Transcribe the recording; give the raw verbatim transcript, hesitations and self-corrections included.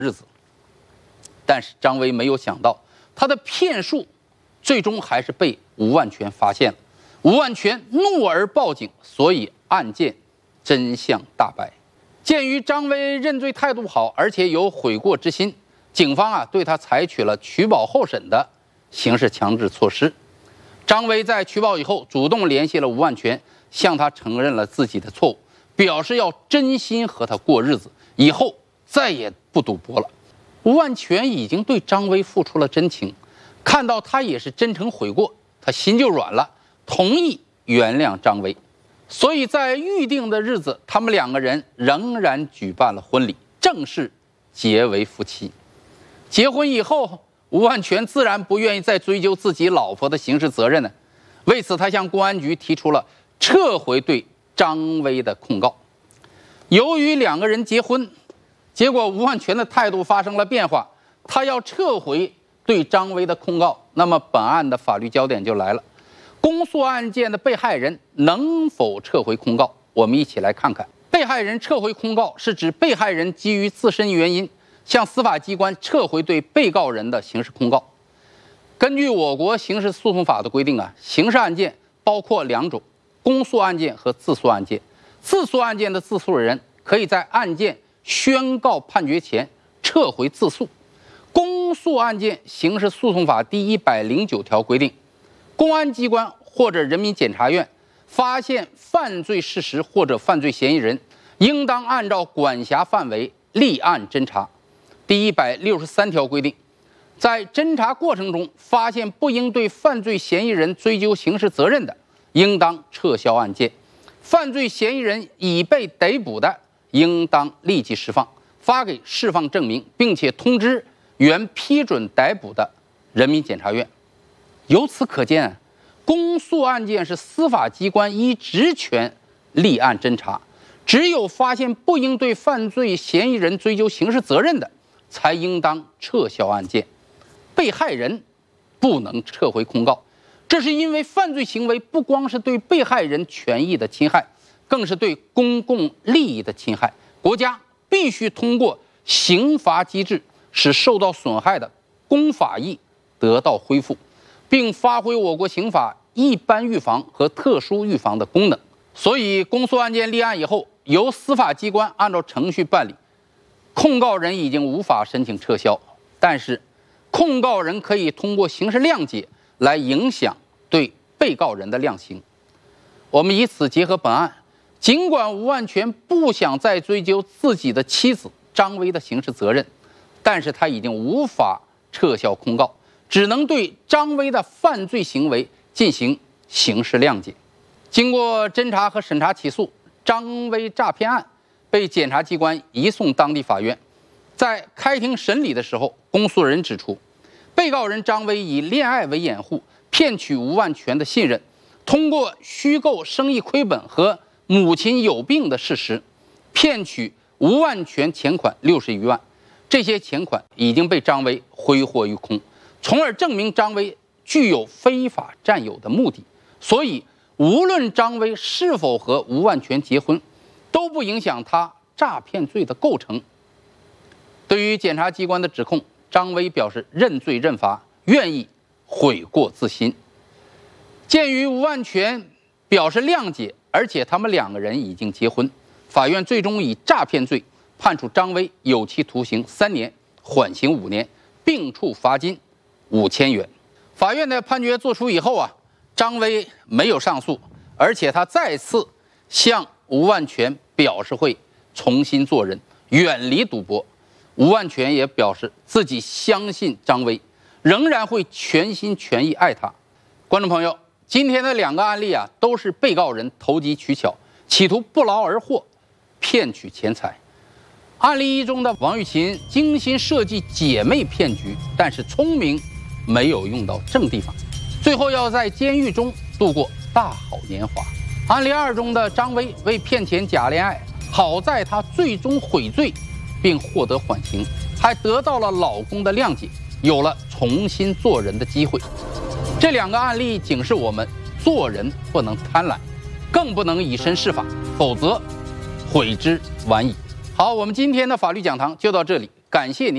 日子。但是张威没有想到，他的骗术最终还是被吴万全发现了。吴万全怒而报警，所以案件真相大白。鉴于张威认罪态度好，而且有悔过之心，警方啊对他采取了取保候审的刑事强制措施。张威在取保以后，主动联系了吴万全，向他承认了自己的错误，表示要真心和他过日子，以后再也不赌博了。吴万全已经对张威付出了真情，看到他也是真诚悔过，他心就软了，同意原谅张威。所以在预定的日子，他们两个人仍然举办了婚礼，正式结为夫妻。结婚以后，吴万全自然不愿意再追究自己老婆的刑事责任呢，为此他向公安局提出了撤回对张威的控告。由于两个人结婚，结果吴万全的态度发生了变化，他要撤回对张威的控告。那么本案的法律焦点就来了，公诉案件的被害人能否撤回控告？我们一起来看看。被害人撤回控告是指被害人基于自身原因向司法机关撤回对被告人的刑事控告。根据我国刑事诉讼法的规定啊，刑事案件包括两种：公诉案件和自诉案件。自诉案件的自诉人可以在案件宣告判决前撤回自诉。公诉案件，刑事诉讼法第一百零九条规定，公安机关或者人民检察院发现犯罪事实或者犯罪嫌疑人，应当按照管辖范围立案侦查。第一百六十三条规定，在侦查过程中发现不应对犯罪嫌疑人追究刑事责任的，应当撤销案件；犯罪嫌疑人已被逮捕的，应当立即释放，发给释放证明，并且通知原批准逮捕的人民检察院。由此可见，公诉案件是司法机关依职权立案侦查，只有发现不应对犯罪嫌疑人追究刑事责任的，才应当撤销案件。被害人不能撤回控告，这是因为犯罪行为不光是对被害人权益的侵害，更是对公共利益的侵害。国家必须通过刑罚机制，使受到损害的公法益得到恢复，并发挥我国刑法一般预防和特殊预防的功能。所以公诉案件立案以后，由司法机关按照程序办理，控告人已经无法申请撤销，但是控告人可以通过刑事谅解来影响对被告人的量刑。我们以此结合本案，尽管吴万全不想再追究自己的妻子张威的刑事责任，但是他已经无法撤销控告，只能对张威的犯罪行为进行刑事谅解。经过侦查和审查起诉，张威诈骗案被检察机关移送当地法院。在开庭审理的时候，公诉人指出，被告人张威以恋爱为掩护，骗取吴万全的信任，通过虚构生意亏本和母亲有病的事实，骗取吴万全钱款六十余万。这些钱款已经被张威挥霍于空，从而证明张威具有非法占有的目的。所以无论张威是否和吴万全结婚，都不影响他诈骗罪的构成。对于检察机关的指控，张威表示认罪认罚，愿意悔过自新。鉴于吴万全表示谅解，而且他们两个人已经结婚，法院最终以诈骗罪判处张威有期徒刑三年，缓刑五年，并处罚金五千元。法院的判决作出以后啊，张威没有上诉，而且他再次向吴万全表示会重新做人，远离赌博。吴万全也表示自己相信张威，仍然会全心全意爱他。观众朋友，今天的两个案例啊，都是被告人投机取巧，企图不劳而获，骗取钱财。案例一中的王玉琴精心设计姐妹骗局，但是聪明没有用到正地方，最后要在监狱中度过大好年华。案例二中的张威为骗钱假恋爱，好在他最终悔罪并获得缓刑，还得到了老公的谅解，有了重新做人的机会。这两个案例警示我们，做人不能贪婪，更不能以身试法，否则悔之晚矣。好，我们今天的法律讲堂就到这里，感谢您。